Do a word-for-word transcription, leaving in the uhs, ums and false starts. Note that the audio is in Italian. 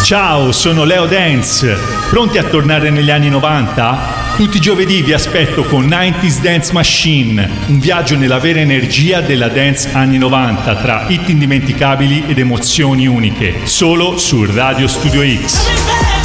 Ciao, sono Leo Dance. Pronti a tornare negli anni novanta? Tutti i giovedì vi aspetto con nineties Dance Machine, un viaggio nella vera energia della dance anni novanta, tra hit indimenticabili ed emozioni uniche, solo su Radio Studio X.